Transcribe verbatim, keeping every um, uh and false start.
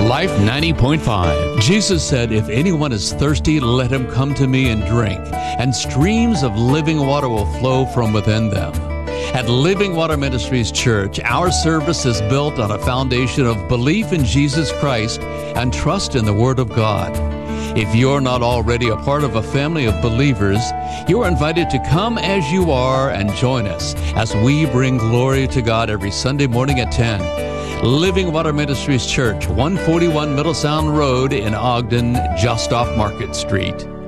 Life ninety point five. Jesus said, "If anyone is thirsty, let him come to me and drink, and streams of living water will flow from within them." At Living Water Ministries Church, our service is built on a foundation of belief in Jesus Christ and trust in the Word of God. If you're not already a part of a family of believers, you are invited to come as you are and join us as we bring glory to God every Sunday morning at ten. Living Water Ministries Church, one forty-one Middle Sound Road in Ogden, just off Market Street.